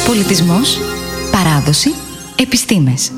Πολιτισμός, παράδοση, επιστήμες.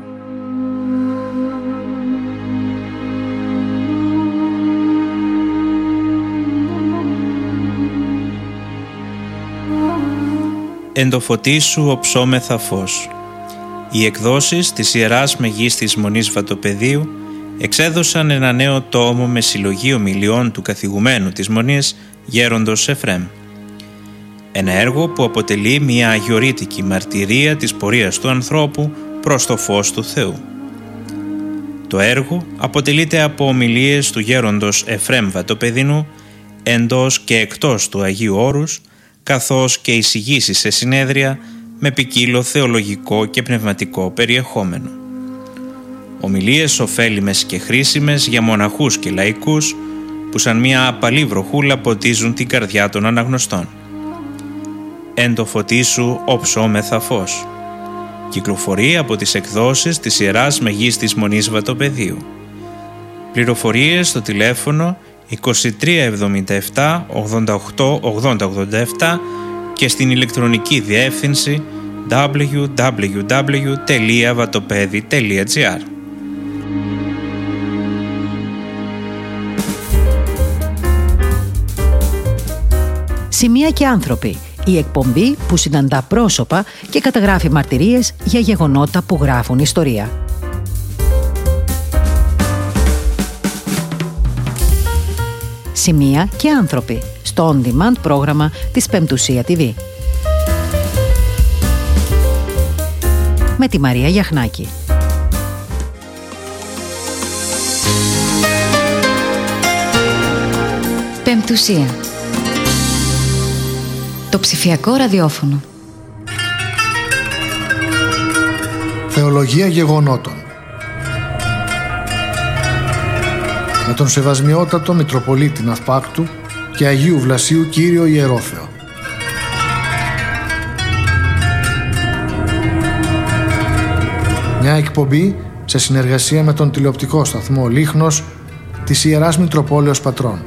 Εν το φωτί σου οψόμεθα φως. Οι εκδόσεις της Ιεράς Μεγίστης Μονής Βατοπεδίου εξέδωσαν ένα νέο τόμο με συλλογή ομιλιών του καθηγουμένου της Μονής, Γέροντος Εφρέμ. Ένα έργο που αποτελεί μια αγιορείτικη μαρτυρία της πορείας του ανθρώπου προς το φως του Θεού. Το έργο αποτελείται από ομιλίες του Γέροντος Εφρέμ Βατοπεδινού εντός και εκτός του Αγίου Όρους, καθώς και εισηγήσεις σε συνέδρια με ποικίλο θεολογικό και πνευματικό περιεχόμενο. Ομιλίες ωφέλιμες και χρήσιμες για μοναχούς και λαϊκούς που σαν μια απαλή βροχούλα ποτίζουν την καρδιά των αναγνωστών. Εν το φωτί σου οψόμεθα φως. Κυκλοφορεί από τις εκδόσεις της Ιεράς Μεγίστης Μονής Βατοπεδίου. Πληροφορίες στο τηλέφωνο 2377 88 8087 και στην ηλεκτρονική διεύθυνση www.vatopedi.gr. Σημεία και άνθρωποι. Η εκπομπή που συναντά πρόσωπα και καταγράφει μαρτυρίες για γεγονότα που γράφουν ιστορία. Σημεία και άνθρωποι στο on-demand πρόγραμμα της Πεμπτουσία TV. Με τη Μαρία Γιαχνάκη. Πεμπτουσία. Το ψηφιακό ραδιόφωνο. Θεολογία γεγονότων. Με τον Σεβασμιότατο Μητροπολίτη Ναυπάκτου και Αγίου Βλασίου Κύριο Ιερόθεο. Μια εκπομπή σε συνεργασία με τον τηλεοπτικό σταθμό Λίχνος της Ιεράς Μητροπόλεως Πατρών.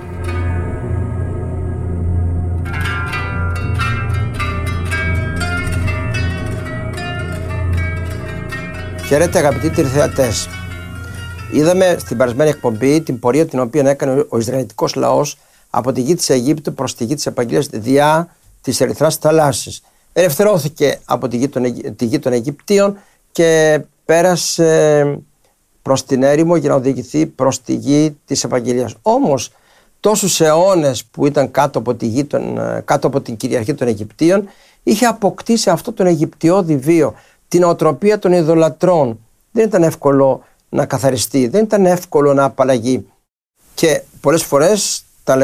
Χαίρετε αγαπητοί τηλεθεατές. Είδαμε στην περασμένη εκπομπή την πορεία την οποία έκανε ο Ισραηλιτικός λαός από τη γη της Αιγύπτου προς τη γη της Επαγγελίας διά της Ερυθράς θαλάσσης. Ελευθερώθηκε από τη γη των Αιγυπτίων και πέρασε προς την έρημο για να οδηγηθεί προς τη γη της Επαγγελίας. Όμως τόσους αιώνες που ήταν κάτω από την κυριαρχία των Αιγυπτίων είχε αποκτήσει αυτό τον Αιγυπτιώδη βίο, την οτροπία των ειδωλατρών. Δεν ήταν εύκολο να καθαριστεί, δεν ήταν εύκολο να απαλλαγεί. Και πολλές φορές τα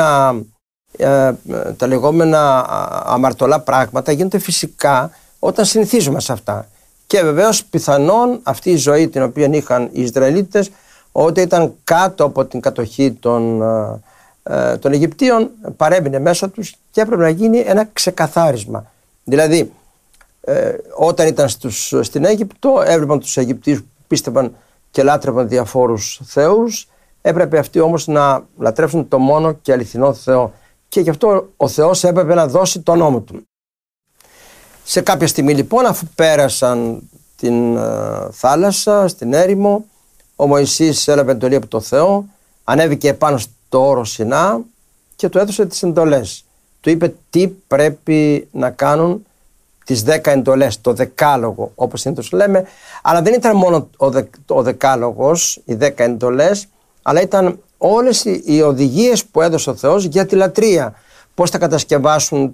λεγόμενα αμαρτωλά πράγματα γίνονται φυσικά όταν συνηθίζουμε σε αυτά. Και βεβαίως πιθανόν αυτή η ζωή την οποία είχαν οι Ισραηλίτες όταν ήταν κάτω από την κατοχή των Αιγυπτίων παρέμεινε μέσα τους και έπρεπε να γίνει ένα ξεκαθάρισμα. Δηλαδή όταν ήταν στην Αίγυπτο έβλεπαν τους Αιγυπτίους που πίστευαν και λάτρευαν διαφόρους θεούς, έπρεπε αυτοί όμως να λατρεύσουν το μόνο και αληθινό Θεό και γι' αυτό ο Θεός έπρεπε να δώσει τον νόμο του. Σε κάποια στιγμή λοιπόν, αφού πέρασαν την θάλασσα, στην έρημο, ο Μωυσής έλαβε εντολή από το Θεό, ανέβηκε επάνω στο όρο Σινά και του έδωσε τις εντολές. Του είπε τι πρέπει να κάνουν, τις 10 εντολές, το δεκάλογο όπως συνήθως λέμε, αλλά δεν ήταν μόνο ο δεκάλογος, οι 10 εντολές, αλλά ήταν όλες οι οδηγίες που έδωσε ο Θεός για τη λατρεία. Πώς θα κατασκευάσουν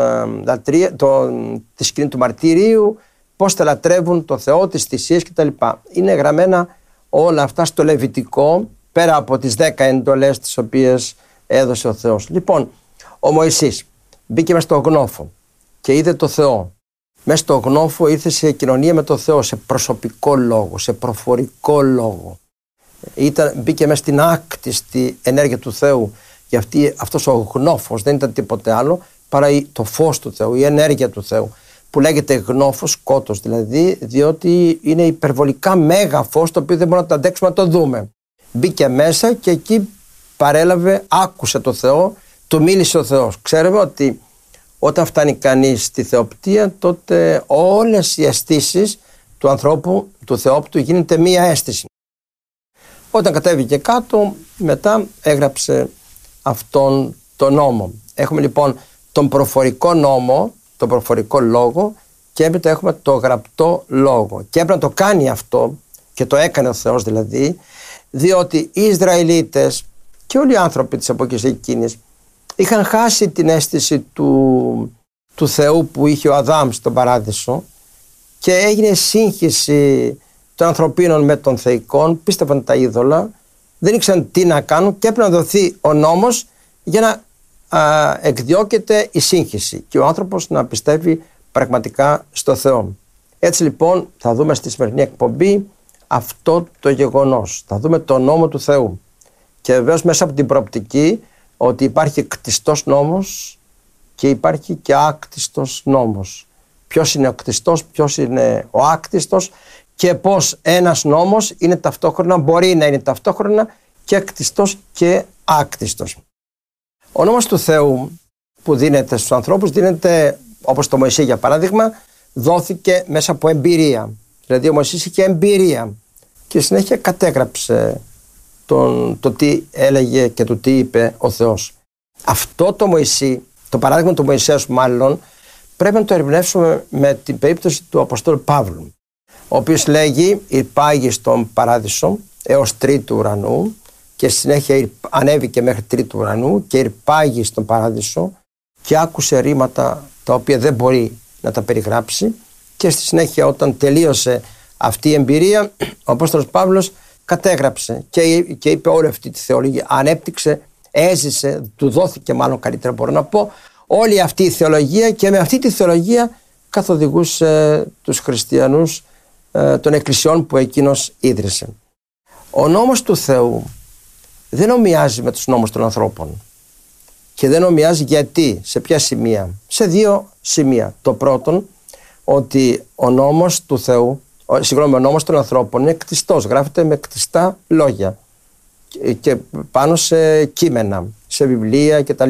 τη σκηνή του μαρτυρίου, πώς θα λατρεύουν το Θεό, τις θυσίες κτλ. Είναι γραμμένα όλα αυτά στο Λεβιτικό, πέρα από τις 10 εντολές τις οποίες έδωσε ο Θεός. Λοιπόν, ο Μωυσής μπήκε μέσα στο γνώφο και είδε το Θεό. Μέσα στο γνώφο ήρθε σε κοινωνία με το Θεό, σε προσωπικό λόγο, σε προφορικό λόγο. Μπήκε μέσα στην άκτιστη ενέργεια του Θεού. Και αυτός ο γνώφος δεν ήταν τίποτε άλλο παρά το φως του Θεού, η ενέργεια του Θεού, που λέγεται γνώφος, σκότος δηλαδή, διότι είναι υπερβολικά μέγα φως το οποίο δεν μπορούμε να το αντέξουμε να το δούμε. Μπήκε μέσα και εκεί παρέλαβε, άκουσε το Θεό, του μίλησε ο Θεός. Ξέρουμε ότι Όταν φτάνει κανείς στη θεοπτία, τότε όλες οι αισθήσεις του ανθρώπου, του θεόπτου, γίνεται μία αίσθηση. Όταν κατέβηκε κάτω, μετά έγραψε αυτόν τον νόμο. Έχουμε λοιπόν τον προφορικό νόμο, τον προφορικό λόγο, και έπειτα έχουμε το γραπτό λόγο. Και έπρεπε να το κάνει αυτό, και το έκανε ο Θεός δηλαδή, διότι οι Ισραηλίτες και όλοι οι άνθρωποι της εποχής εκείνης είχαν χάσει την αίσθηση του Θεού που είχε ο Αδάμ στον παράδεισο, και έγινε σύγχυση των ανθρωπίνων με των θεϊκών, πίστευαν τα είδωλα, δεν ήξεραν τι να κάνουν, και έπρεπε να δοθεί ο νόμος για να εκδιώκεται η σύγχυση και ο άνθρωπος να πιστεύει πραγματικά στο Θεό. Έτσι λοιπόν θα δούμε στη σημερινή εκπομπή αυτό το γεγονός. Θα δούμε το νόμο του Θεού, και βεβαίως μέσα από την προοπτική ότι υπάρχει κτιστός νόμος και υπάρχει και άκτιστος νόμος. Ποιος είναι ο κτιστός, ποιος είναι ο άκτιστος, και πως ένας νόμος είναι ταυτόχρονα, μπορεί να είναι ταυτόχρονα και κτιστός και άκτιστος. Ο νόμος του Θεού που δίνεται στους ανθρώπους δίνεται, όπως το Μωυσή για παράδειγμα, δόθηκε μέσα από εμπειρία. Δηλαδή ο Μωυσής είχε εμπειρία και συνέχεια κατέγραψε το τι έλεγε και το τι είπε ο Θεός. Αυτό το Μωυσή, το παράδειγμα του Μωυσέως μάλλον, πρέπει να το ερμηνεύσουμε με την περίπτωση του Αποστόλου Παύλου, ο οποίος λέγει «Υπάγει στον παράδεισο έως τρίτου ουρανού», και συνέχεια ανέβηκε μέχρι τρίτου ουρανού και υπάγει στον παράδεισο και άκουσε ρήματα τα οποία δεν μπορεί να τα περιγράψει, και στη συνέχεια όταν τελείωσε αυτή η εμπειρία ο Απόστολος Παύλος κατέγραψε και είπε όλη αυτή τη θεολογία, ανέπτυξε, έζησε, του δόθηκε μάλλον καλύτερα μπορώ να πω, όλη αυτή η θεολογία, και με αυτή τη θεολογία καθοδηγούσε τους χριστιανούς των εκκλησιών που εκείνος ίδρυσε. Ο νόμος του Θεού δεν ομοιάζει με τους νόμους των ανθρώπων, και δεν ομοιάζει γιατί, σε ποια σημεία? Σε δύο σημεία. Το πρώτον, ότι ο νόμος του Θεού, ο νόμος των ανθρώπων είναι κτιστός, γράφεται με κτιστά λόγια και πάνω σε κείμενα, σε βιβλία κτλ.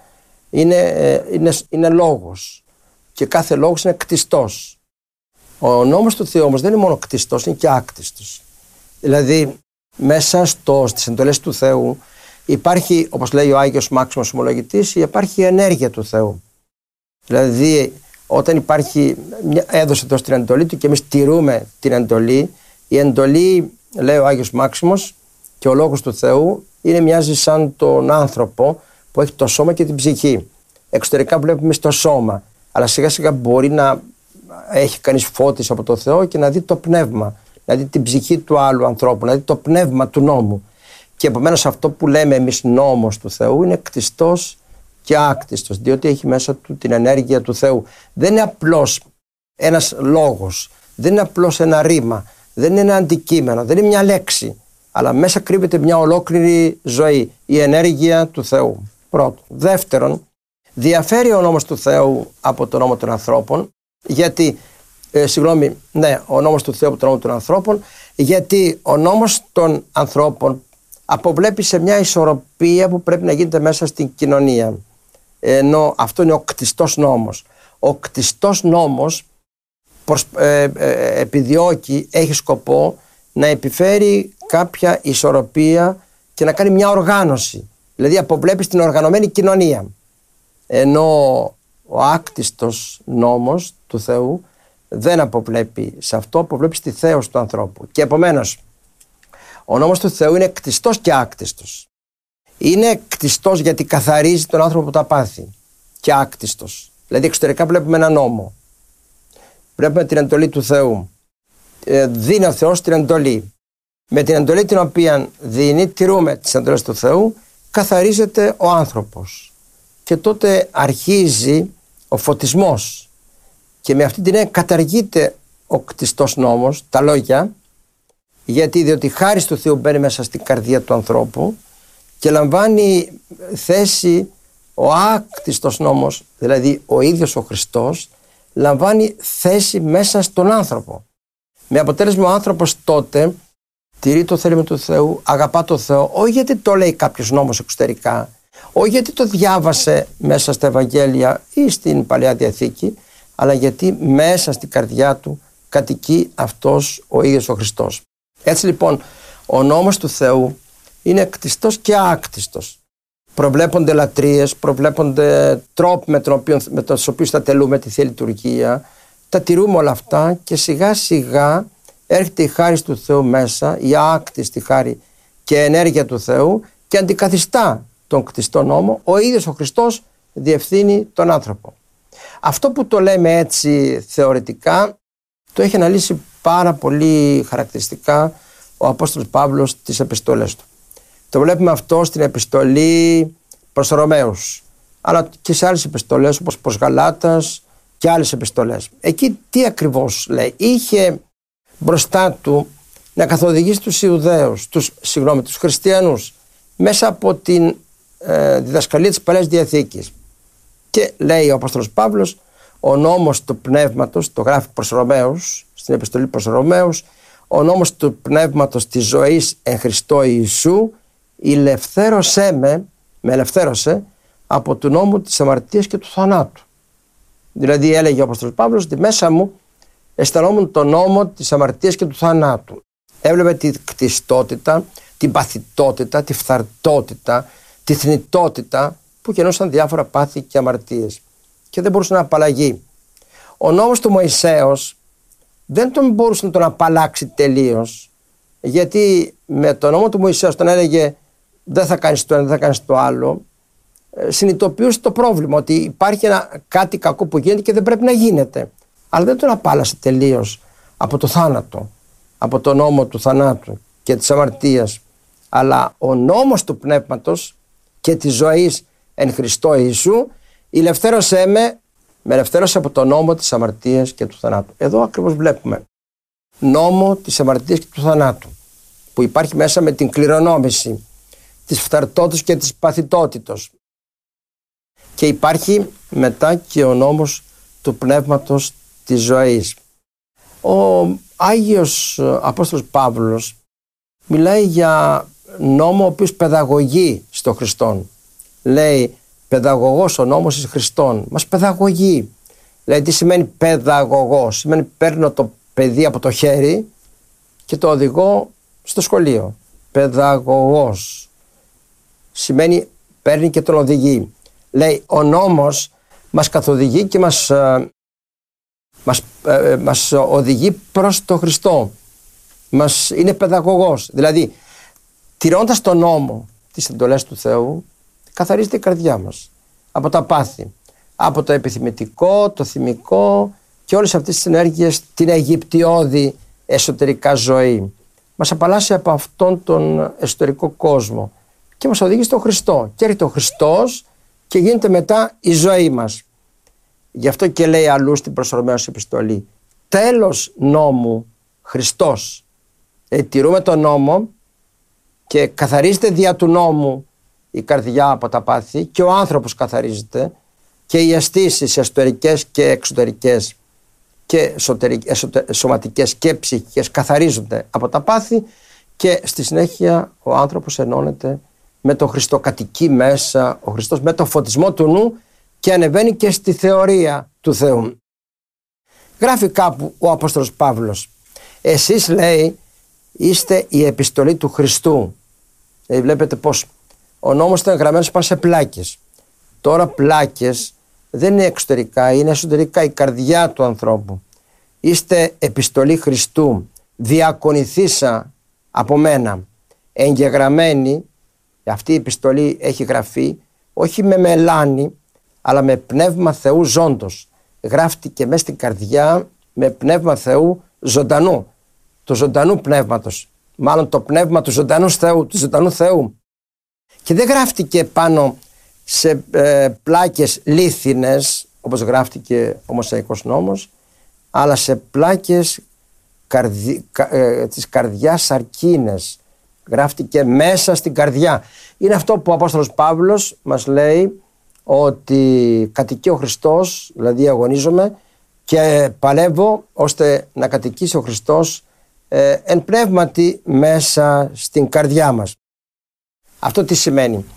Είναι λόγος, και κάθε λόγος είναι κτιστός. Ο νόμος του Θεού όμως δεν είναι μόνο κτιστός, είναι και άκτιστος. Δηλαδή μέσα στις εντολές του Θεού υπάρχει, όπως λέει ο Άγιος Μάξιμος Ομολογητής, υπάρχει η ενέργεια του Θεού. Δηλαδή όταν υπάρχει, έδωσε εδώ την εντολή του και εμείς τηρούμε την εντολή, η εντολή, λέει ο Άγιος Μάξιμος, και ο λόγος του Θεού μοιάζει σαν τον άνθρωπο που έχει το σώμα και την ψυχή. Εξωτερικά βλέπουμε στο σώμα, αλλά σιγά σιγά μπορεί να έχει κανείς φώτιση από το Θεό και να δει το πνεύμα, να δει την ψυχή του άλλου ανθρώπου, να δει το πνεύμα του νόμου. Και επομένως αυτό που λέμε εμείς νόμος του Θεού είναι κτιστός και άκτιστος, διότι έχει μέσα του την ενέργεια του Θεού. Δεν είναι απλώς ένας λόγος, δεν είναι απλώς ένα ρήμα, δεν είναι ένα αντικείμενο, δεν είναι μια λέξη, αλλά μέσα κρύβεται μια ολόκληρη ζωή, η ενέργεια του Θεού. Πρώτον. Δεύτερον, διαφέρει ο νόμος του Θεού από τον νόμο των ανθρώπων, γιατί, ο νόμος του Θεού από τον νόμο των ανθρώπων, γιατί ο νόμος των ανθρώπων αποβλέπει σε μια ισορροπία που πρέπει να γίνεται μέσα στην κοινωνία. Ενώ αυτό είναι ο κτιστός νόμος. Ο κτιστός νόμος επιδιώκει, έχει σκοπό να επιφέρει κάποια ισορροπία και να κάνει μια οργάνωση. Δηλαδή αποβλέπει στην οργανωμένη κοινωνία. Ενώ ο άκτιστος νόμος του Θεού δεν αποβλέπει σε αυτό, αποβλέπει στη θέωση του ανθρώπου. Και επομένως ο νόμος του Θεού είναι κτιστός και άκτιστος. Είναι κτιστός γιατί καθαρίζει τον άνθρωπο που τα πάθει, και άκτιστος. Δηλαδή εξωτερικά βλέπουμε ένα νόμο. Βλέπουμε την εντολή του Θεού. Δίνει ο Θεός την εντολή. Με την εντολή την οποία δίνει, τηρούμε τις εντολές του Θεού, καθαρίζεται ο άνθρωπος. Και τότε αρχίζει ο φωτισμός. Και με αυτή την έννοια καταργείται ο κτιστός νόμος, τα λόγια, διότι χάρις του Θεού μπαίνει μέσα στην καρδία του ανθρώπου και λαμβάνει θέση ο άκτιστος νόμος, δηλαδή ο ίδιος ο Χριστός, λαμβάνει θέση μέσα στον άνθρωπο. Με αποτέλεσμα ο άνθρωπος τότε τηρεί το θέλημα του Θεού, αγαπά το Θεό, όχι γιατί το λέει κάποιος νόμος εξωτερικά, Όχι γιατί το διάβασε μέσα στα Ευαγγέλια ή στην Παλαιά Διαθήκη, αλλά γιατί μέσα στην καρδιά του κατοικεί αυτός ο ίδιος ο Χριστός. Έτσι λοιπόν ο νόμος του Θεού είναι κτιστός και άκτιστος. Προβλέπονται λατρείες, προβλέπονται τρόποι με τους οποίους θα τελούμε τη Θεία Λειτουργία. Τα τηρούμε όλα αυτά και σιγά σιγά έρχεται η χάρις του Θεού μέσα, η άκτιστη χάρη και ενέργεια του Θεού και αντικαθιστά τον κτιστό νόμο. Ο ίδιος ο Χριστός διευθύνει τον άνθρωπο. Αυτό που το λέμε έτσι θεωρητικά το έχει αναλύσει πάρα πολύ χαρακτηριστικά ο Απόστολος Παύλος στις επιστολές του. Το βλέπουμε αυτό στην επιστολή προς Ρωμαίους, αλλά και σε άλλες επιστολές όπως προς Γαλάτας και άλλες επιστολές. Εκεί τι ακριβώς λέει? Είχε μπροστά του να καθοδηγήσει τους Ιουδαίους, τους χριστιανούς, μέσα από την διδασκαλία της Παλαιάς Διαθήκης. Και λέει ο Απόστολος Παύλος, ο νόμος του πνεύματος, το γράφει προς Ρωμαίους, στην επιστολή προς Ρωμαίους, ο νόμος του πνεύματος της ζωής εν Χριστώ Ιησού με ελευθέρωσε από του νόμου της αμαρτίας και του θανάτου. Δηλαδή έλεγε ο Απόστολος Παύλος ότι μέσα μου αισθανόμουν τον νόμο της αμαρτίας και του θανάτου. Έβλεπε τη κτιστότητα, την παθητότητα, τη φθαρτότητα, τη θνητότητα που γεννούσαν διάφορα πάθη και αμαρτίες και δεν μπορούσε να απαλλαγεί. Ο νόμος του Μωυσέως δεν τον μπορούσε να τον απαλλάξει τελείως, γιατί με τον νόμο του Μωυσέως τον έλεγε δεν θα κάνεις το ένα, δεν θα κάνεις το άλλο, συνειδητοποιούσε το πρόβλημα ότι υπάρχει κάτι κακό που γίνεται και δεν πρέπει να γίνεται, αλλά δεν τον απάλλασε τελείως από το θάνατο, από τον νόμο του θανάτου και της αμαρτίας, αλλά ο νόμος του πνεύματος και της ζωής εν Χριστώ Ιησού με ελευθέρωσε από τον νόμο της αμαρτίας και του θανάτου. Εδώ ακριβώς βλέπουμε νόμο της αμαρτίας και του θανάτου που υπάρχει μέσα με την κληρονόμηση της φθαρτότητας και της παθητότητος, και υπάρχει μετά και ο νόμος του πνεύματος της ζωής. Ο Άγιος Απόστολος Παύλος μιλάει για νόμο ο οποίος παιδαγωγεί στο Χριστόν. Λέει παιδαγωγός ο νόμος εις Χριστόν, μας παιδαγωγεί. Δηλαδή τι σημαίνει παιδαγωγός? Σημαίνει παίρνω το παιδί από το χέρι και το οδηγώ στο σχολείο. Παιδαγωγός σημαίνει παίρνει και τον οδηγεί. Λέει ο νόμος μας καθοδηγεί και μας οδηγεί προς το Χριστό. Είναι παιδαγωγός. Δηλαδή τηρώντας τον νόμο, τις εντολές του Θεού, καθαρίζεται η καρδιά μας από τα πάθη, από το επιθυμητικό, το θυμικό και όλες αυτές τις ενέργειες, την αιγυπτιώδη εσωτερικά ζωή. Μας απαλλάσσει από αυτόν τον εσωτερικό κόσμο και μας οδηγεί στον Χριστό. Και έρχεται ο Χριστός και γίνεται μετά η ζωή μας. Γι' αυτό και λέει αλλού στην προς Ρωμαίους επιστολή, τέλος νόμου Χριστός. Τηρούμε τον νόμο και καθαρίζεται δια του νόμου η καρδιά από τα πάθη και ο άνθρωπος καθαρίζεται και οι αισθήσεις εσωτερικές και εξωτερικές και σωματικές και ψυχικές καθαρίζονται από τα πάθη και στη συνέχεια ο άνθρωπος ενώνεται με τον Χριστό, κατοικεί μέσα ο Χριστός με το φωτισμό του νου και ανεβαίνει και στη θεωρία του Θεού. Γράφει κάπου ο Απόστολος Παύλος, εσείς λέει είστε η επιστολή του Χριστού. Βλέπετε πως ο νόμος ήταν γραμμένος πάνω σε πλάκες. Τώρα πλάκες δεν είναι εξωτερικά, είναι εσωτερικά η καρδιά του ανθρώπου. Είστε επιστολή Χριστού, διακονηθήσα από μένα, εγγεγραμμένη. Αυτή η επιστολή έχει γραφεί όχι με μελάνι αλλά με πνεύμα Θεού ζώντος. Γράφτηκε μέσα στην καρδιά με πνεύμα Θεού ζωντανού, του ζωντανού πνεύματος, μάλλον το πνεύμα του ζωντανού Θεού. Και δεν γράφτηκε πάνω σε πλάκες λίθινες όπως γράφτηκε ο Μωσαϊκός νόμος, αλλά σε πλάκες της καρδιάς αρκίνες. Γράφτηκε μέσα στην καρδιά. Είναι αυτό που ο Απόστολος Παύλος μας λέει, ότι κατοικεί ο Χριστός, δηλαδή αγωνίζομαι και παλεύω ώστε να κατοικήσει ο Χριστός εν πνεύματι μέσα στην καρδιά μας. Αυτό τι σημαίνει?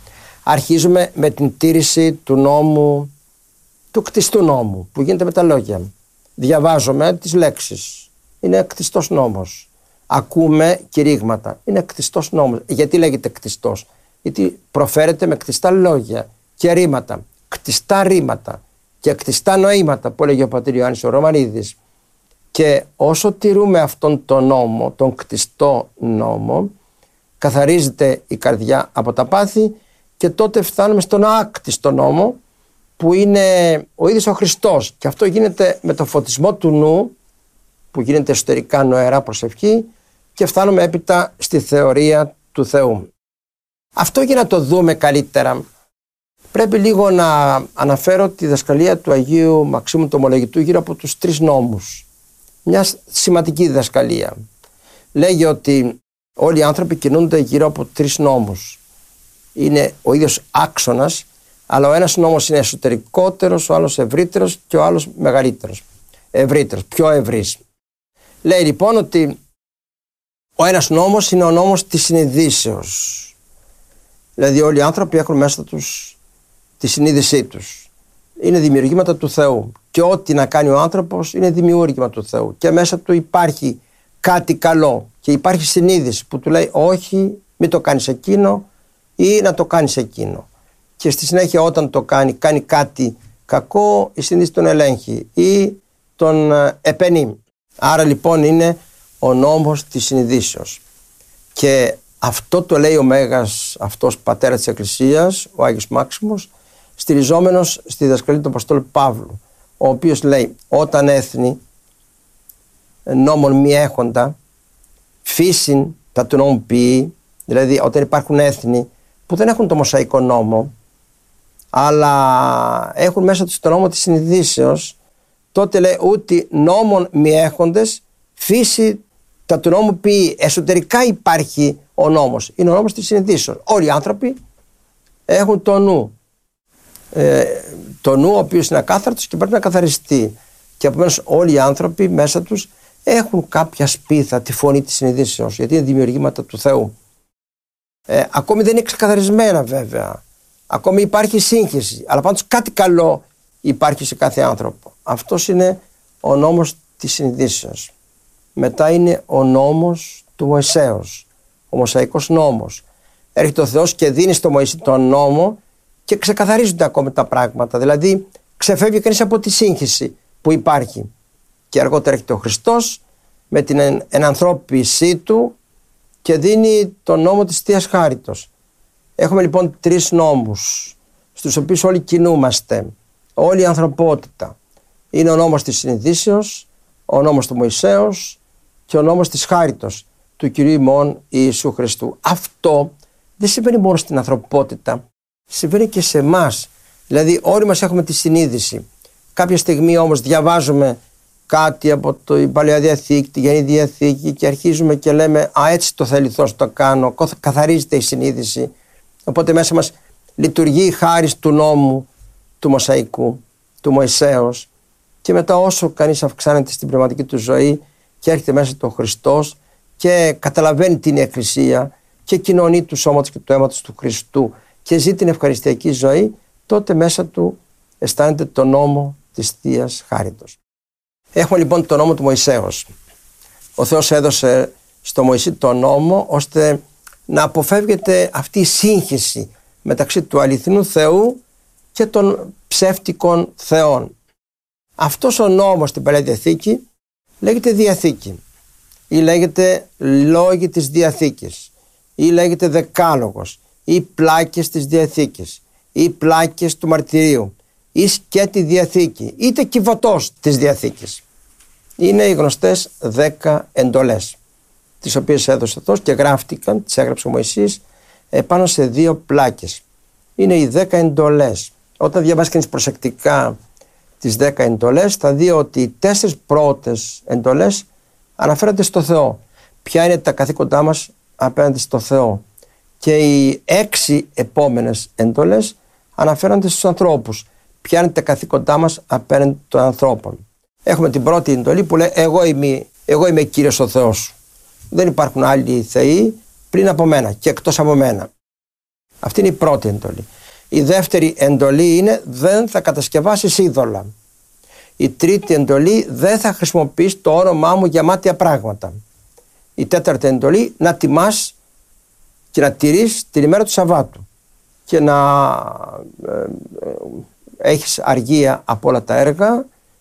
αρχίζουμε με την τήρηση του νόμου, του κτιστού νόμου, που γίνεται με τα λόγια. Διαβάζουμε τις λέξεις. Είναι κτιστός νόμος. Ακούμε κηρύγματα. Είναι κτιστός νόμος. Γιατί λέγεται κτιστός? Γιατί προφέρεται με κτιστά λόγια και ρήματα. Κτιστά ρήματα και κτιστά νοήματα, που έλεγε ο πατήρ Ιωάννης ο Ρωμανίδης. Και όσο τηρούμε αυτόν τον νόμο, τον κτιστό νόμο, καθαρίζεται η καρδιά από τα πάθη και τότε φτάνουμε στον άκτιστο νόμο, που είναι ο ίδιος ο Χριστός. Και αυτό γίνεται με το φωτισμό του νου, που γίνεται εσωτερικά νοερά προσευχή, και φτάνουμε έπειτα στη θεωρία του Θεού. Αυτό, για να το δούμε καλύτερα, πρέπει λίγο να αναφέρω τη διδασκαλία του Αγίου Μαξίμου του Ομολογητού γύρω από τους 3 νόμους. Μια σημαντική διδασκαλία. Λέγει ότι όλοι οι άνθρωποι κινούνται γύρω από 3 νόμους. Είναι ο ίδιος άξονας, αλλά ο ένας νόμος είναι εσωτερικότερος, ο άλλος ευρύτερος και ο άλλος μεγαλύτερος. Ευρύτερος, πιο ευρύς. Λέει λοιπόν ότι ο ένας νόμος είναι ο νόμος της συνειδήσεως. Δηλαδή όλοι οι άνθρωποι έχουν μέσα τους τη συνείδησή τους. Είναι δημιουργήματα του Θεού. Και ό,τι να κάνει ο άνθρωπος είναι δημιούργημα του Θεού. Και μέσα του υπάρχει κάτι καλό. Και υπάρχει συνείδηση που του λέει όχι, μην το κάνεις εκείνο ή να το κάνεις εκείνο. Και στη συνέχεια όταν το κάνει κάτι κακό, η συνείδηση τον ελέγχει ή τον επενεί. Άρα λοιπόν είναι ο νόμος της συνειδήσεως. Και αυτό το λέει ο Μέγας αυτός πατέρας της Εκκλησίας, ο Άγιος Μάξιμος, στηριζόμενος στη διδασκαλία του Αποστόλου Παύλου, ο οποίος λέει όταν έθνη νόμων μη έχοντα, φύσιν τα του νόμου ποιεί, δηλαδή όταν υπάρχουν έθνη που δεν έχουν το Μωσαϊκό νόμο, αλλά έχουν μέσα τους το νόμο της συνειδήσεως, τότε λέει ούτε νόμων μη έχοντες, φύση τα του νόμου ποιεί. Εσωτερικά υπάρχει ο νόμος, είναι ο νόμος της συνειδήσεως. Όλοι οι άνθρωποι έχουν το νου. Το νου ο οποίος είναι ακάθαρτος και πρέπει να καθαριστεί. Και επομένως όλοι οι άνθρωποι μέσα τους έχουν κάποια σπίθα, τη φωνή της συνειδήσεως, γιατί είναι δημιουργήματα του Θεού. Ακόμη δεν είναι ξεκαθαρισμένα βέβαια. Ακόμη υπάρχει σύγχυση, αλλά πάντως κάτι καλό υπάρχει σε κάθε άνθρωπο. Αυτός είναι ο νόμος της συνειδήσεως. Μετά είναι ο νόμος του Μωυσέως, ο Μωσαϊκός νόμος. Έρχεται ο Θεός και δίνει στο Μωυσή τον νόμο και ξεκαθαρίζονται ακόμη τα πράγματα. Δηλαδή ξεφεύγει κανείς από τη σύγχυση που υπάρχει. Και αργότερα έρχεται ο Χριστός με την ενανθρώπισή του και δίνει τον νόμο της Θείας Χάριτος. Έχουμε λοιπόν 3 νόμους στους οποίους όλοι κινούμαστε, όλη η ανθρωπότητα. Είναι ο νόμος της συνειδήσεως, ο νόμος του Μωυσέως και ο νόμος της Χάριτος του Κυρίου ημών Ιησού Χριστού. Αυτό δεν συμβαίνει μόνο στην ανθρωπότητα, συμβαίνει και σε εμάς. Δηλαδή όλοι μας έχουμε τη συνείδηση. Κάποια στιγμή όμως διαβάζουμε κάτι από την Παλαιά Διαθήκη, τη Καινή Διαθήκη και αρχίζουμε και λέμε «Α, έτσι το θέλει Θεός το κάνω», καθαρίζεται η συνείδηση. Οπότε μέσα μας λειτουργεί η χάρις του νόμου, του Μωσαϊκού, του Μωυσέως, και μετά όσο κανείς αυξάνεται στην πνευματική του ζωή και έρχεται μέσα του ο Χριστός και καταλαβαίνει την Εκκλησία και κοινωνεί του σώματος και του αίματος του Χριστού και ζει την ευχαριστιακή ζωή, τότε μέσα του αισθάνεται τον νόμο της Θείας Χάριτος. Έχουμε λοιπόν τον νόμο του Μωυσέως. Ο Θεός έδωσε στο Μωυσή τον νόμο ώστε να αποφεύγεται αυτή η σύγχυση μεταξύ του αληθινού Θεού και των ψεύτικων θεών. Αυτός ο νόμος στην Παλαιά Διαθήκη λέγεται Διαθήκη ή λέγεται Λόγοι της Διαθήκης ή λέγεται Δεκάλογος ή πλάκες της Διαθήκης ή πλάκες του Μαρτυρίου ή σκέτη Διαθήκη, είτε κυβωτός της Διαθήκης. Είναι οι γνωστές 10 εντολές, τις οποίες έδωσε ο Θεός και γράφτηκαν, τις έγραψε ο Μωυσής επάνω σε 2 πλάκες. Είναι οι 10 εντολές. Όταν διαβάσει κανείς προσεκτικά τις 10 εντολές, θα δει ότι οι 4 πρώτες εντολές αναφέρονται στο Θεό. Ποια είναι τα καθήκοντά μας απέναντι στο Θεό. Και οι 6 επόμενες εντολές αναφέρονται στους ανθρώπους. Ποια είναι τα καθήκοντά μας απέναντι των ανθρώπων. Έχουμε την πρώτη εντολή που λέει εγώ είμαι Κύριος ο Θεός σου. Δεν υπάρχουν άλλοι θεοί πριν από μένα και εκτός από μένα. Αυτή είναι η πρώτη εντολή. Η δεύτερη εντολή είναι δεν θα κατασκευάσεις είδωλα. Η τρίτη εντολή δεν θα χρησιμοποιείς το όνομά μου για μάταια πράγματα. Η τέταρτη εντολή να τιμάς και να τηρείς την ημέρα του Σαββάτου και να έχεις αργία από όλα τα έργα,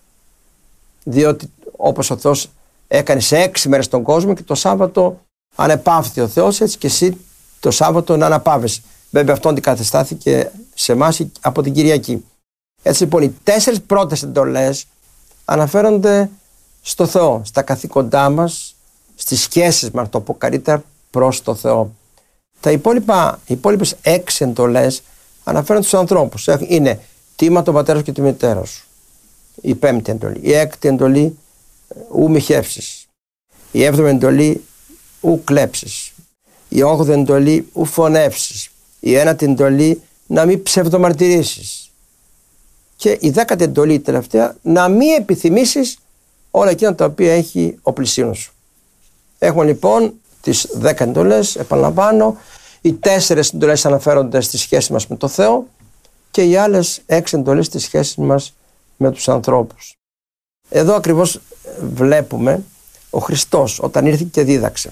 διότι όπως ο Θεός έκανε σε 6 μέρες τον κόσμο και το Σάββατο ανεπαύθη ο Θεός, έτσι και εσύ το Σάββατο να αναπαύεσαι. Βέβαια αυτό αντικαταστάθηκε σε εμάς από την Κυριακή. Έτσι λοιπόν οι 4 πρώτες εντολές αναφέρονται στο Θεό, στα καθήκοντά μας, στις σχέσεις μας, το πω καλύτερα, προς το Θεό. Οι υπόλοιπες 6 εντολές αναφέρονται στους ανθρώπους. Είναι τίμα τον πατέρα σου και τη μητέρα σου. Η 5η εντολή. Η 6η εντολή, ου μη χεύσεις. Η 7η εντολή, ου κλέψεις. Η 8η εντολή, ου φωνεύσεις. Η 9η εντολή, να μην ψευδομαρτυρήσεις. Και η 10η εντολή, η τελευταία, να μην επιθυμήσεις όλα εκείνα τα οποία έχει ο πλησίον σου. Έχουμε λοιπόν τις 10 εντολές, επαναλαμβάνω. Οι 4 εντολές αναφέρονται στη σχέση μας με το Θεό και οι άλλες 6 εντολές στη σχέση μας με τους ανθρώπους. Εδώ ακριβώς βλέπουμε ο Χριστός όταν ήρθε και δίδαξε.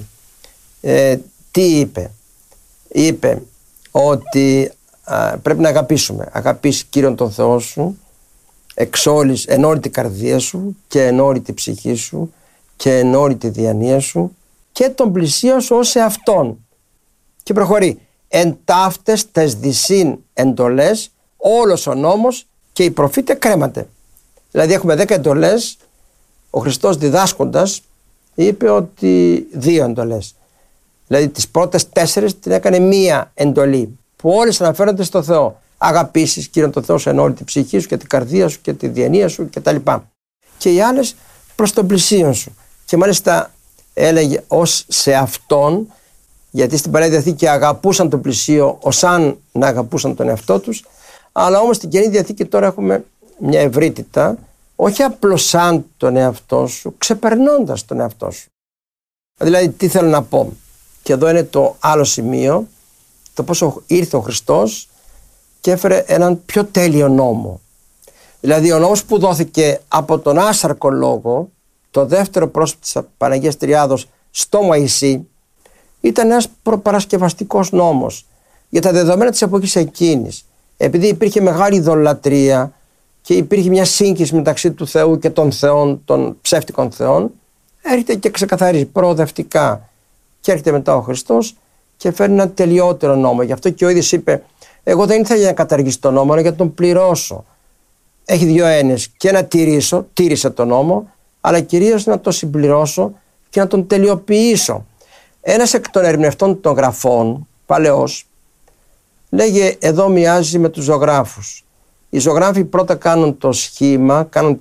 Τι είπε? Είπε ότι πρέπει να αγαπήσουμε. Αγαπήσεις Κύριον τον Θεό σου εξ όλης, εν όλη την καρδία σου και εν όλη την ψυχή σου και εν όλη τη διανία σου και τον πλησίον σου ως εαυτόν. Και προχωρεί. Εν ταύτες τες δυσίν εντολές όλος ο νόμος και οι προφήτε κρέμαται. Δηλαδή έχουμε 10 εντολές. Ο Χριστός διδάσκοντας είπε ότι 2 εντολές. Δηλαδή τις πρώτες 4 την έκανε 1 εντολή που όλες αναφέρονται στο Θεό. Αγαπήσεις Κύριον τον Θεό εν όλη την ψυχή σου και την καρδία σου και τη διανία σου κτλ. Και οι άλλες προς τον πλησίον σου. Και μάλιστα έλεγε ως σε αυτόν, γιατί στην Παλαιά Διαθήκη αγαπούσαν τον πλησίο ως αν να αγαπούσαν τον εαυτό τους, αλλά όμως στην Καινή Διαθήκη τώρα έχουμε μια ευρύτητα, όχι απλώς σαν τον εαυτό σου, ξεπερνώντας τον εαυτό σου. Δηλαδή τι θέλω να πω, και εδώ είναι το άλλο σημείο, το πόσο ήρθε ο Χριστός και έφερε έναν πιο τέλειο νόμο. Δηλαδή ο νόμος που δόθηκε από τον άσαρκο λόγο, το δεύτερο πρόσωπο της Παναγίας Τριάδος στο Μωυσή, ήταν ένας προπαρασκευαστικός νόμος για τα δεδομένα της εποχής εκείνης. Επειδή υπήρχε μεγάλη ειδωλατρία και υπήρχε μια σύγχυση μεταξύ του Θεού και των θεών, των ψεύτικων θεών, έρχεται και ξεκαθαρίζει προοδευτικά. Και έρχεται μετά ο Χριστός και φέρνει ένα τελειότερο νόμο. Γι' αυτό και ο ίδιος είπε: εγώ δεν ήρθα για να καταργήσω τον νόμο, αλλά για να τον πληρώσω. Έχει 2 έννοιες. Και να τηρήσω, τήρησα τον νόμο, αλλά κυρίως να τον συμπληρώσω και να τον τελειοποιήσω. Ένας εκ των ερμηνευτών των γραφών, παλαιός, λέγε εδώ μοιάζει με τους ζωγράφους. Οι ζωγράφοι πρώτα κάνουν το σχήμα, κάνουν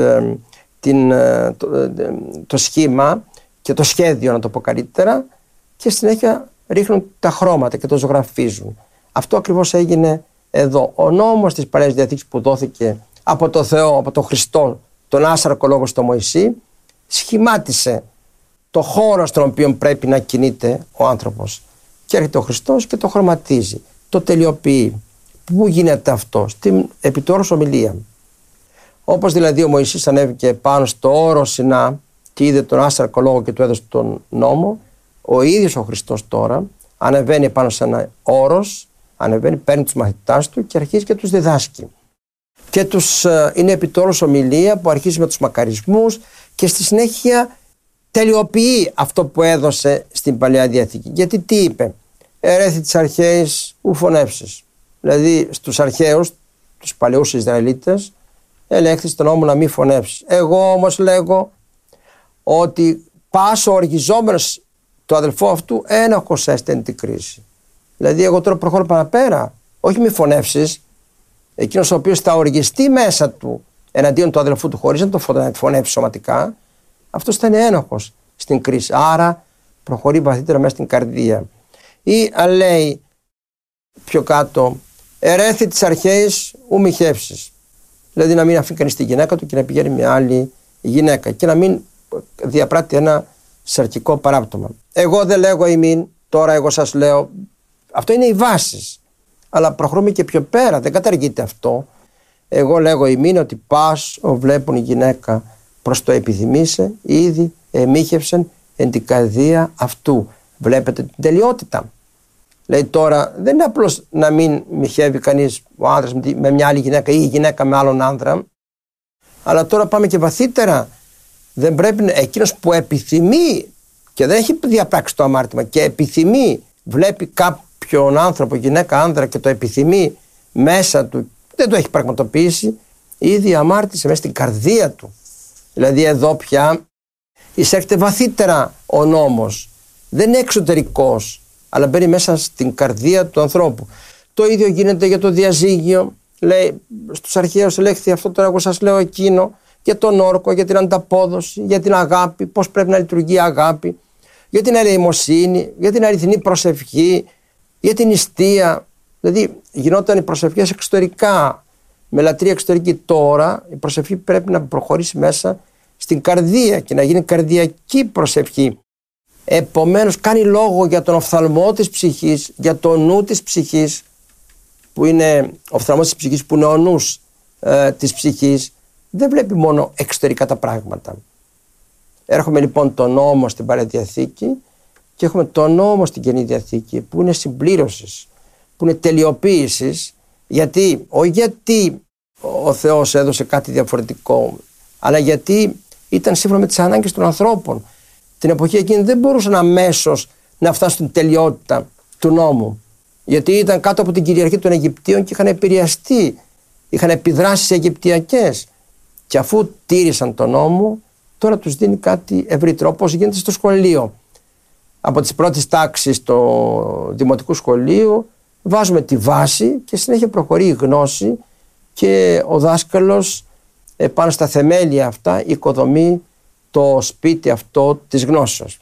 το σχήμα και το σχέδιο, να το πω καλύτερα, και συνέχεια ρίχνουν τα χρώματα και το ζωγραφίζουν. Αυτό ακριβώς έγινε εδώ. Ο νόμος της Παλαιάς Διαθήκης που δόθηκε από το Θεό, από τον Χριστό, τον άσαρκο λόγο στο Μωυσή, σχημάτισε το χώρο στον οποίο πρέπει να κινείται ο άνθρωπος. Και έρχεται ο Χριστός και το χρωματίζει, το τελειοποιεί. Πού γίνεται αυτό? Στην επιτόρους ομιλία. Όπως δηλαδή ο Μωυσής ανέβηκε πάνω στο όρο Σινά και είδε τον άσαρκο λόγο και του έδωσε τον νόμο, ο ίδιος ο Χριστός τώρα ανεβαίνει πάνω σε ένα όρος, ανεβαίνει, παίρνει τους μαθητάς του και αρχίζει και τους διδάσκει. Και είναι επιτόρους ομιλία που αρχίζει με τους μακαρισμούς και στη συνέχεια τελειοποιεί αυτό που έδωσε στην Παλαιά Διαθήκη. Γιατί τι είπε? Ερέθη της αρχαίης ου φωνεύσεις. Δηλαδή στους αρχαίους, τους παλαιούς Ισραηλίτες, ελέγχθη στον νόμο να μην φωνεύσεις. Εγώ όμως λέγω ότι πάσο οργιζόμενος του αδελφού αυτού ένοχος έστεν την κρίση. Δηλαδή εγώ τώρα προχωρώ παραπέρα, όχι μη φωνεύσεις. Εκείνος ο οποίος θα οργιστεί μέσα του εναντίον του αδελφού του χωρίς να το φωνεύσει σωματικά, αυτός θα είναι ένοχος στην κρίση. Άρα προχωρεί βαθύτερα μέσα στην καρδία. Ή αν λέει πιο κάτω, ερέθη της αρχαίης ου μη χεύσεις. Δηλαδή να μην αφήνει κανείς τη γυναίκα του και να πηγαίνει με άλλη γυναίκα και να μην διαπράττει ένα σαρκικό παράπτωμα. Εγώ δεν λέγω ημίν, τώρα εγώ σας λέω. Αυτό είναι οι βάσεις. αλλά προχωρούμε και πιο πέρα, δεν καταργείται αυτό. Εγώ λέγω ημίν ότι πας βλέπουν η γυναίκα προς το επιθυμήσε, ήδη εμίχευσεν εν την καρδία αυτού. Βλέπετε την τελειότητα. Λέει τώρα δεν είναι απλώς να μην μοιχεύει κανείς ο άνδρας με μια άλλη γυναίκα ή η γυναίκα με άλλον άνδρα, αλλά τώρα πάμε και βαθύτερα. Δεν πρέπει εκείνος που επιθυμεί και δεν έχει διαπράξει το αμάρτημα και επιθυμεί, βλέπει κάποιον άνθρωπο, γυναίκα, άνδρα και το επιθυμεί μέσα του, δεν το έχει πραγματοποιήσει, ήδη αμάρτησε μέσα στην καρδία του. Δηλαδή εδώ πια εισέρχεται βαθύτερα ο νόμος. Δεν είναι εξωτερικός, αλλά μπαίνει μέσα στην καρδία του ανθρώπου. Το ίδιο γίνεται για το διαζύγιο. Λέει, στους αρχαίους ελέγχθη αυτό, τώρα εγώ σας λέω εκείνο, για τον όρκο, για την ανταπόδοση, για την αγάπη, πώς πρέπει να λειτουργεί η αγάπη, για την ελεημοσύνη, για την αληθινή προσευχή, για την νηστεία. Δηλαδή γινόταν οι προσευχές εξωτερικά, με λατρεία εξωτερική. Τώρα η προσευχή πρέπει να προχωρήσει μέσα στην καρδία και να γίνει καρδιακή προσευχή. Επομένως κάνει λόγο για τον οφθαλμό της ψυχής, για το νου της ψυχής, που είναι ο οφθαλμός της ψυχής, που είναι ο νους της ψυχής. Δεν βλέπει μόνο εξωτερικά τα πράγματα. Έρχομαι λοιπόν τον νόμο στην Παλαιά Διαθήκη και έχουμε τον νόμο στην Καινή Διαθήκη, που είναι συμπλήρωσης, που είναι τελειοποίησης. Γιατί, όχι γιατί ο Θεός έδωσε κάτι διαφορετικό, αλλά γιατί ήταν σύμφωνα με τις ανάγκες των ανθρώπων. Την εποχή εκείνη δεν μπορούσαν αμέσως να φτάσουν στην τελειότητα του νόμου, γιατί ήταν κάτω από την κυριαρχία των Αιγυπτίων και είχαν επηρεαστεί, είχαν επιδράσεις αιγυπτιακές. Και αφού τήρησαν τον νόμο, τώρα τους δίνει κάτι ευρύτερο, όπως γίνεται στο σχολείο. Από τις πρώτες τάξεις του δημοτικού σχολείου βάζουμε τη βάση και συνέχεια προχωρεί η γνώση και ο δάσκαλος πάνω στα θεμέλια αυτά οικοδομεί το σπίτι αυτό της γνώσεως.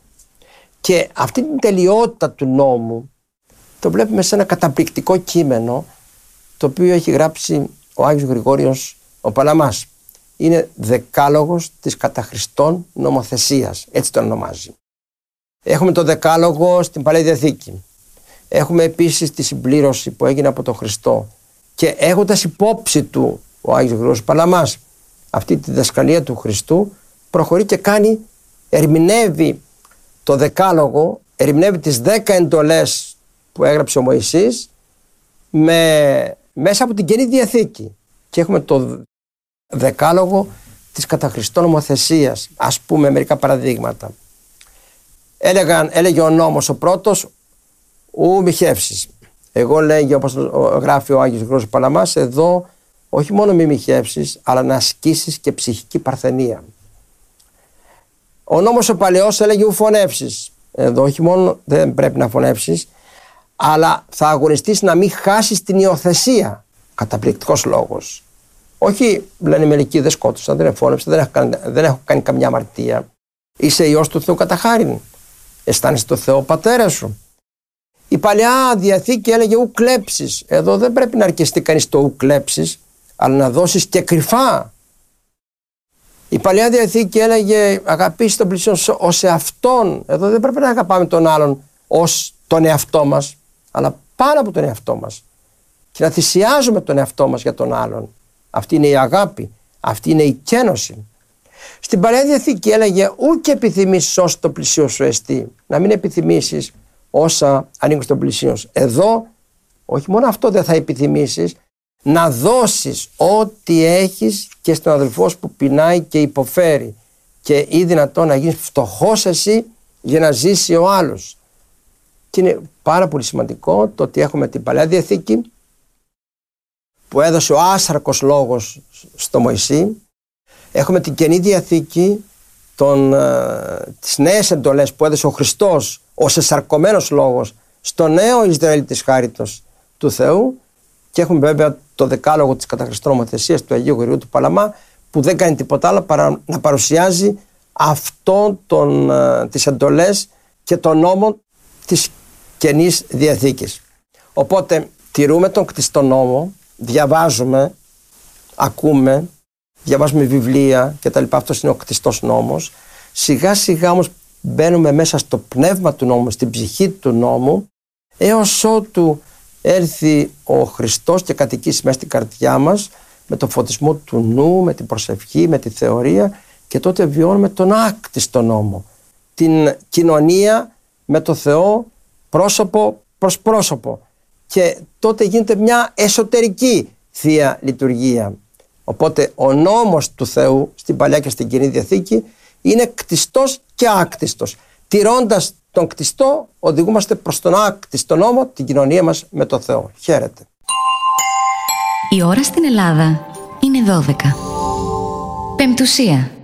Και αυτή την τελειότητα του νόμου το βλέπουμε σε ένα καταπληκτικό κείμενο, το οποίο έχει γράψει ο Άγιος Γρηγόριος ο Παλαμάς. Είναι δεκάλογος της κατά Χριστόν νομοθεσίας, έτσι το ονομάζει. Έχουμε το δεκάλογο στην Παλαιά Διαθήκη. Έχουμε επίσης τη συμπλήρωση που έγινε από τον Χριστό. Και έχοντας υπόψη του ο Άγιος Γρηγόριος Παλαμάς αυτή τη διδασκαλία του Χριστού, προχωρεί και ερμηνεύει το δεκάλογο, ερμηνεύει τις 10 εντολές που έγραψε ο Μωυσής μέσα από την Καινή Διαθήκη. Και έχουμε το δεκάλογο της κατά Χριστόν νομοθεσίας. Ας πούμε μερικά παραδείγματα. Έλεγε ο νόμος ο πρώτος, ου μοιχεύσεις. Εγώ λέγει, όπως γράφει ο Άγιος Γρηγόριος Παλαμάς, εδώ όχι μόνο μη μοιχεύσεις, αλλά να ασκήσεις και ψυχική παρθενία. Ο νόμος ο παλαιός έλεγε ου φωνεύσεις. Εδώ όχι μόνο δεν πρέπει να φωνεύσεις, αλλά θα αγωνιστείς να μην χάσεις την υιοθεσία. Καταπληκτικός λόγος. Όχι, λένε μερικοί, δεν σκότωσα, δεν εφώνευσα, δεν έχω κάνει καμιά αμαρτία. Είσαι Υιός του Θεού κατά χάριν. Αισθάνεσαι το Θεό πατέρα σου. Η Παλαιά Διαθήκη έλεγε ου κλέψεις. Εδώ δεν πρέπει να αρκεστεί κανείς το ου κλέψεις, αλλά να δώσεις και κρυφά. Η Παλαιά Διαθήκη έλεγε αγαπήσει τον πλησίον ως εαυτόν. Εδώ δεν πρέπει να αγαπάμε τον άλλον ως τον εαυτό μας, αλλά πάνω από τον εαυτό μας. Και να θυσιάζουμε τον εαυτό μας για τον άλλον. Αυτή είναι η αγάπη, αυτή είναι η κένωση. Στην Παλαιά Διαθήκη έλεγε ου και επιθυμήσεις όσο το πλησίον σου εστί. Να μην επιθυμήσεις όσα ανήκουν στον πλησίον σου. Εδώ όχι μόνο αυτό δεν θα επιθυμήσεις, να δώσεις ό,τι έχεις και στον αδελφό σου που πεινάει και υποφέρει, και ή δυνατόν να γίνεις φτωχός εσύ για να ζήσει ο άλλος. Και είναι πάρα πολύ σημαντικό το ότι έχουμε την Παλαιά Διαθήκη που έδωσε ο άσαρκος λόγος στο Μωυσή. Έχουμε την Καινή Διαθήκη, τις νέες εντολές που έδωσε ο Χριστός ως εσαρκωμένος λόγος στο νέο Ισραήλ της χάριτος του Θεού. Και έχουμε βέβαια το δεκάλογο της κατά Χριστόν νομοθεσίας του Αγίου Γρηγορίου του Παλαμά, που δεν κάνει τίποτα άλλο παρά να παρουσιάζει τις εντολές και τον νόμο της Καινής Διαθήκης. Οπότε τηρούμε τον κτιστό νόμο, διαβάζουμε, ακούμε, διαβάζουμε βιβλία κτλ. Αυτός είναι ο κτιστός νόμος. Σιγά σιγά όμως μπαίνουμε μέσα στο πνεύμα του νόμου, στην ψυχή του νόμου, έως ότου έρθει ο Χριστός και κατοικήσει μέσα στην καρδιά μας με το φωτισμό του νου, με την προσευχή, με τη θεωρία, και τότε βιώνουμε τον άκτιστο νόμο, την κοινωνία με το Θεό πρόσωπο προς πρόσωπο, και τότε γίνεται μια εσωτερική Θεία Λειτουργία. Οπότε ο νόμος του Θεού στην Παλιά και στην Καινή Διαθήκη είναι κτιστός και άκτιστος. Τηρώντας τον κτιστό, οδηγούμαστε προς τον άκτιστο νόμο, την κοινωνία μας με το Θεό. Χαίρετε. Η ώρα στην Ελλάδα είναι 12. Πεμπτουσία.